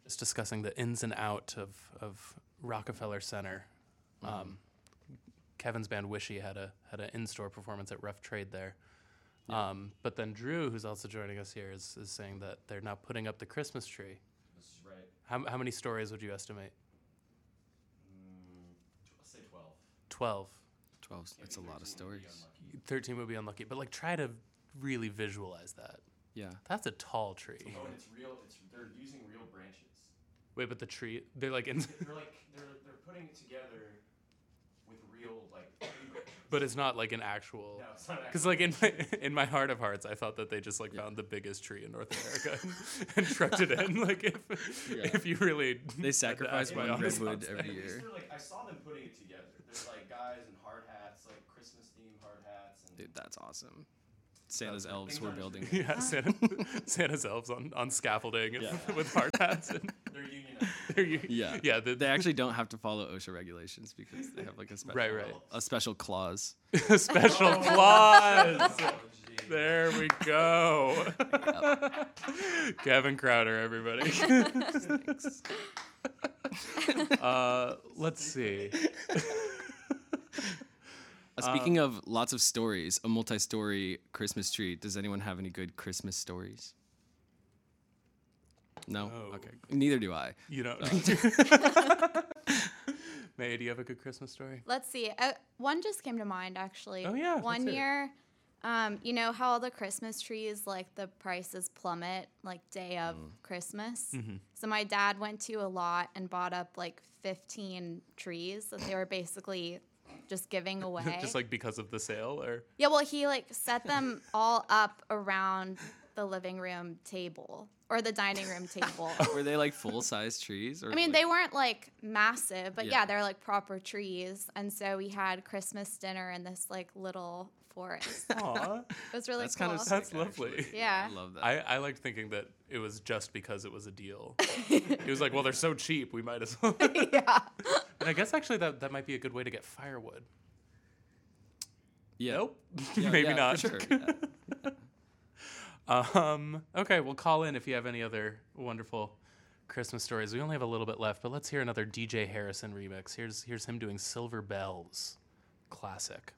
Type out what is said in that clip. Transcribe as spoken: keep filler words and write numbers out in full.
just discussing the ins and out of, of Rockefeller Center. Mm-hmm. Um, Kevin's band Wishy had a had an in-store performance at Rough Trade there. Yeah. Um, but then Drew, who's also joining us here, is, is saying that they're now putting up the Christmas tree. This is right. How, how many stories would you estimate? Mm, let's say twelve. twelve. twelve, that's a lot of stories. thirteen would be unlucky, but like try to really visualize that. Yeah. That's a tall tree. Oh, and it's real, it's, they're using real branches. Wait, but the tree, they're like in... they're like, they're, they're putting it together with real, like, tree branches. But it's not like an actual... No, it's not actual. Because like in my, in my heart of hearts, I thought that they just like yeah. found the biggest tree in North America and, and trucked it in. Like if yeah. if you really... They sacrifice one redwood every year. Like, I saw them putting it together. There's like guys in hard hats, like Christmas themed hard hats. And dude, that's awesome. Santa's uh, elves were building. Yeah, Santa, Santa's elves on, on scaffolding yeah. with hard hats. And they're unionized. They're u- yeah, yeah. The, they actually don't have to follow OSHA regulations because they have like a special, right, right. a special clause. A special oh. clause. Oh, there we go. Yep. Kevin Crowder, everybody. uh, let's see. Uh, speaking uh, of lots of stories, a multi-story Christmas tree. Does anyone have any good Christmas stories? No? no. Okay. Neither do I. You don't. May, do you have a good Christmas story? Let's see. Uh, one just came to mind, actually. Oh, yeah. One year, um, you know how all the Christmas trees, like, the prices plummet, like, day of mm. Christmas? Mm-hmm. So my dad went to a lot and bought up, like, fifteen trees that they were basically... just giving away. Just like because of the sale, or? Yeah, well, he like set them all up around the living room table or the dining room table. Were they like full size trees? Or I mean, like... they weren't like massive, but yeah. yeah, they're like proper trees. And so we had Christmas dinner in this like little forest. Aww. It was really that's cool. Kind of sick, that's lovely. Actually. Yeah. I love that. I, I liked thinking that it was just because it was a deal. It was like, well, they're so cheap, we might as well. Yeah. And I guess actually that, that might be a good way to get firewood. Yeah. Nope. Yeah, Maybe yeah, not. For sure. Yeah. um, okay, well, call in if you have any other wonderful Christmas stories. We only have a little bit left, but let's hear another D J Harrison remix. Here's here's him doing Silver Bells. Classic.